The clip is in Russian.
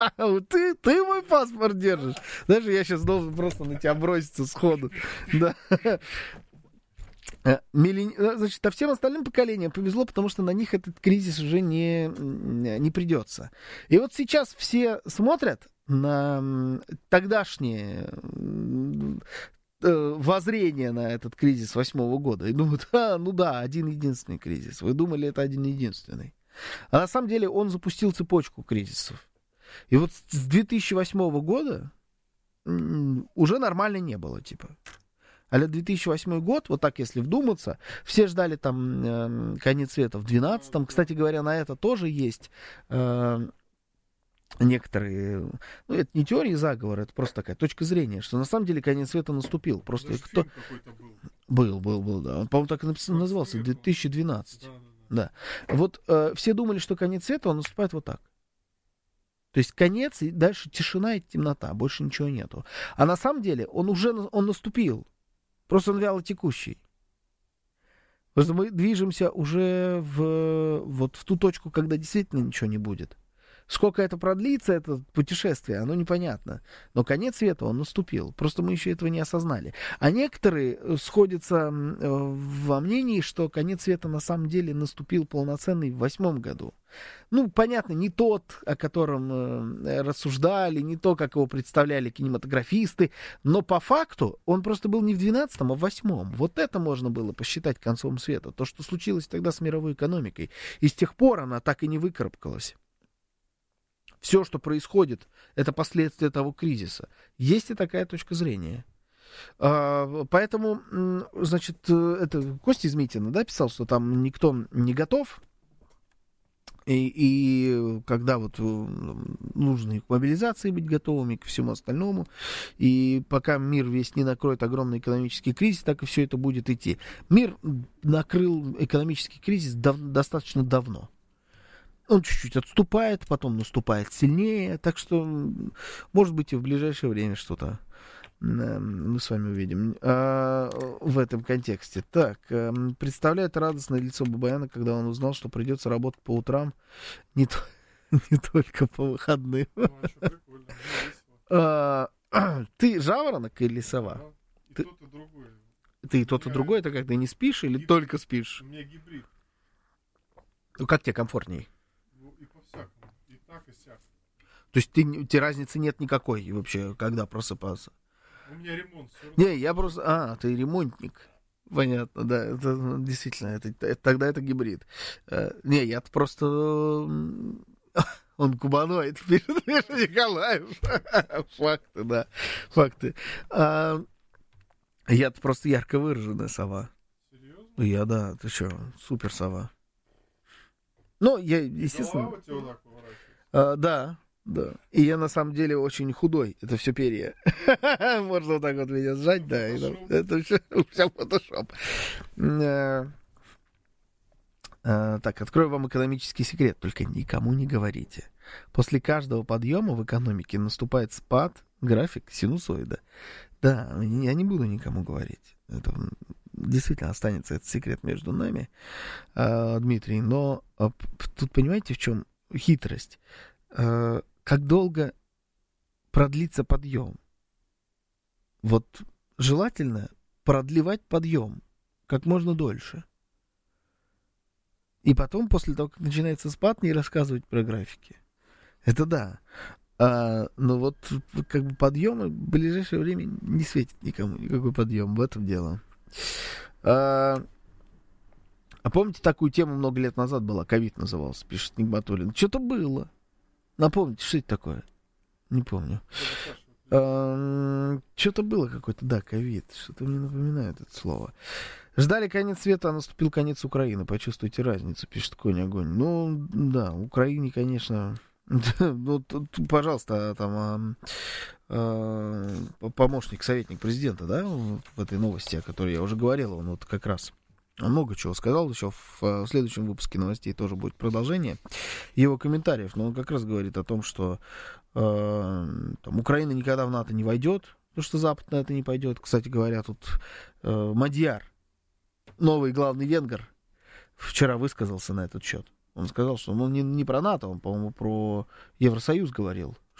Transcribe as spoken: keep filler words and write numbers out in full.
Ты, ты мой паспорт держишь. Даже я сейчас должен просто на тебя броситься сходу. Да. Миллен... Значит, а всем остальным поколениям повезло, потому что на них этот кризис уже не, не придется. И вот сейчас все смотрят на тогдашнее воззрение на этот кризис восьмого года и думают, а, ну да, один единственный кризис. Вы думали, это один единственный. А на самом деле он запустил цепочку кризисов. И вот с две тысячи восьмого года уже нормально не было, типа. А две тысячи восьмой год, вот так если вдуматься, все ждали там э, конец света в двенадцатом. Кстати говоря, на это тоже есть э, некоторые, ну это не теории заговора, это просто такая точка зрения, что на самом деле конец света наступил. Просто кто... Был. был, был, был, да. Он, по-моему, так и написано, назывался, две тысячи двенадцать. Да, да, да. Вот э, все думали, что конец света, он наступает вот так. То есть конец, и дальше тишина и темнота, больше ничего нету. А на самом деле он уже он наступил. Просто он вяло текущий. Просто мы движемся уже в, вот в ту точку, когда действительно ничего не будет. Сколько это продлится, это путешествие, оно непонятно. Но конец света, он наступил. Просто мы еще этого не осознали. А некоторые сходятся во мнении, что конец света на самом деле наступил полноценный в восьмом году. Ну, понятно, не тот, о котором рассуждали, не то, как его представляли кинематографисты, но по факту он просто был не в двенадцатом, а в восьмом. Вот это можно было посчитать концом света. То, что случилось тогда с мировой экономикой. И с тех пор она так и не выкарабкалась. Все, что происходит, это последствия того кризиса. Есть и такая точка зрения. Поэтому, значит, это Костя Измитина, да, писал, что там никто не готов. И, и когда вот нужно и к мобилизации быть готовыми, и ко всему остальному, и пока мир весь не накроет огромный экономический кризис, так и все это будет идти. Мир накрыл экономический кризис дав- достаточно давно. Он чуть-чуть отступает, потом наступает сильнее, так что, может быть, и в ближайшее время что-то мы с вами увидим а, в этом контексте. Так, а, представляет радостное лицо Бабаяна, когда он узнал, что придется работать по утрам, не, то, не только по выходным. а, ты жаворонок или сова? И ты, тот, и другой. Ты и тот, и другой, это как, ты не спишь или гибрид. Только спишь? У меня гибрид. Ну, как тебе комфортней? Ну, и по-всякому. И так, и сяк. То есть ты, у тебя разницы нет никакой вообще, когда просыпаться? У меня ремонт. Не, я просто... А, ты ремонтник. Понятно, да. Это действительно, это, это, тогда это гибрид. А, не, я просто... Он кубаноид, пишет Миша Николаев. Факты, да. Факты. А, я-то просто ярко выраженная сова. Серьезно? Я, да. Ты что, супер сова. Ну, я, естественно... Голова у тебя вот так поворачивается? А, да. Да. И я на самом деле очень худой. Это все перья. Можно вот так вот меня сжать, да. И, ну, это все, все фотошоп. А, а, так, открою вам экономический секрет. Только никому не говорите. После каждого подъема в экономике наступает спад, график синусоида. Да, я не буду никому говорить. Это действительно останется этот секрет между нами, а, Дмитрий. Но а, тут понимаете, в чем хитрость? А, как долго продлится подъем? Вот желательно продлевать подъем как можно дольше. И потом, после того, как начинается спад, не рассказывать про графики. Это да. А, но вот как бы подъем в ближайшее время не светит никому. Никакой подъем. В этом дело. А, а помните, такую тему много лет назад была? Ковид назывался, пишет Нигматуллин. Что-то было. Напомните, что это такое? Не помню. А, что-то было какое-то, да, ковид. Что-то мне напоминает это слово. Ждали конец света, а наступил конец Украины. Почувствуйте разницу, пишет Конь Огонь. Ну, да, Украине, конечно... Ну, тут, пожалуйста, там а, а, помощник, советник президента, да, в этой новости, о которой я уже говорил, он вот как раз много чего сказал, еще в, в следующем выпуске новостей тоже будет продолжение его комментариев, но он как раз говорит о том, что э, там, Украина никогда в НАТО не войдет, потому что Запад на это не пойдет. Кстати говоря, тут э, Мадьяр, новый главный венгр, вчера высказался на этот счет. Он сказал, что он не, не про НАТО, он, по-моему, про Евросоюз говорил.